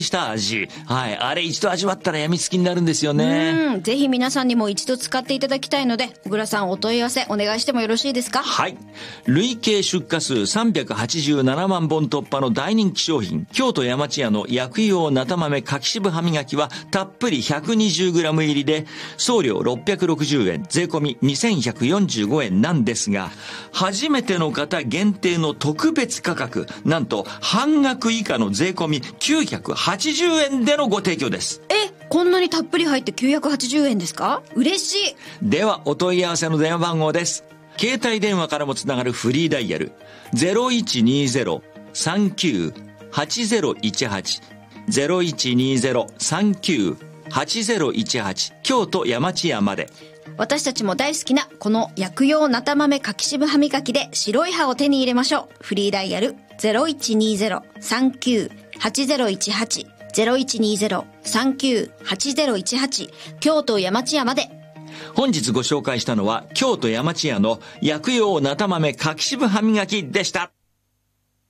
した味。はい。あれ一度味わったら病みつきになるんですよね。 ぜひ皆さんにも一度使っていただきたいので、小倉さんお問い合わせお願いしてもよろしいですか？ はい。累計出荷数387万本突破の大人気商品、京都山千屋の薬用なた豆柿渋歯磨きはたっぷり 120g 入りで、送料660円、税込み2145円なんですが、初めての方限定の特別価格、なんと半額以下の税込み980円でのご提供です。 こんなにたっぷり入って980円ですか？嬉しい。 ではお問い合わせの電話番号です。携帯電話からもつながるフリーダイヤル 0120-39-8018 0120-39-8018 京都山千屋まで。 私たちも大好きなこの薬用なた豆柿渋歯磨きで白い歯を手に入れましょう。フリーダイヤル 0120-39-8018 0120-39-8018 京都山千屋まで。 本日ご紹介したのは京都山千屋の薬用なた豆柿渋歯磨きでした。